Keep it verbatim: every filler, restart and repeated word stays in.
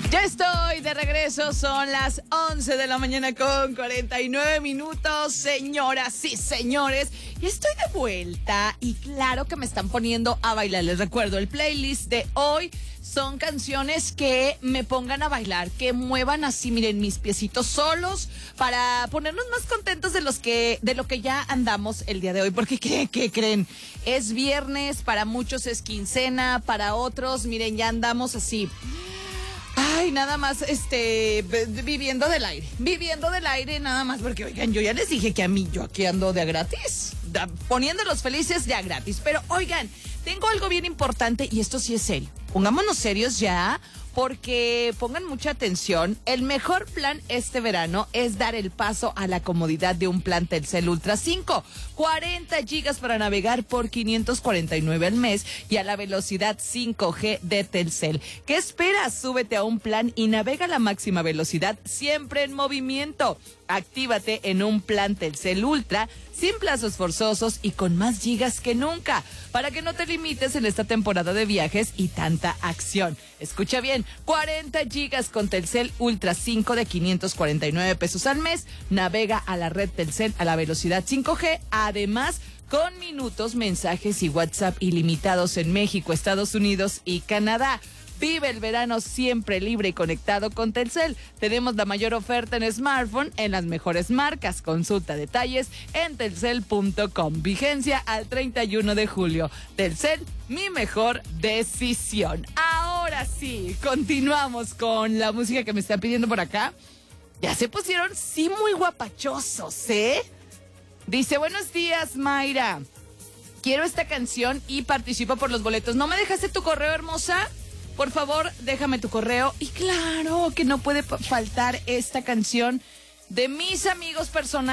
Ya estoy de regreso, son las once de la mañana con cuarenta y nueve minutos, señoras y señores, y estoy de vuelta y claro que me están poniendo a bailar. Les recuerdo, el playlist de hoy son canciones que me pongan a bailar, que muevan así, miren, mis piecitos solos para ponernos más contentos de los que de lo que ya andamos el día de hoy, porque ¿qué, qué creen? Es viernes, para muchos es quincena, para otros, miren, ya andamos así. Ay, nada más, este, viviendo del aire, viviendo del aire nada más, porque oigan, yo ya les dije que a mí, yo aquí ando de a gratis, da, poniéndolos felices de a gratis, pero oigan, tengo algo bien importante y esto sí es serio, pongámonos serios ya, porque pongan mucha atención, el mejor plan este verano es dar el paso a la comodidad de un plan Telcel Ultra cinco, cuarenta gigas para navegar por quinientos cuarenta y nueve al mes y a la velocidad cinco G de Telcel. ¿Qué esperas? Súbete a un plan y navega a la máxima velocidad siempre en movimiento. Actívate en un plan Telcel Ultra sin plazos forzosos y con más gigas que nunca, para que no te limites en esta temporada de viajes y tanta acción. Escucha bien, cuarenta gigas con Telcel Ultra cinco de quinientos cuarenta y nueve pesos al mes, navega a la red Telcel a la velocidad cinco G, además con minutos, mensajes y WhatsApp ilimitados en México, Estados Unidos y Canadá. Vive el verano siempre libre y conectado con Telcel. Tenemos la mayor oferta en smartphone en las mejores marcas. Consulta detalles en telcel punto com. Vigencia al treinta y uno de julio. Telcel, mi mejor decisión. Ahora sí, continuamos con la música que me están pidiendo por acá. Ya se pusieron, sí, muy guapachosos, ¿eh? Dice, buenos días, Mayra. Quiero esta canción y participo por los boletos. ¿No me dejaste tu correo, hermosa? Por favor, déjame tu correo. Y claro que no puede faltar esta canción de mis amigos personales.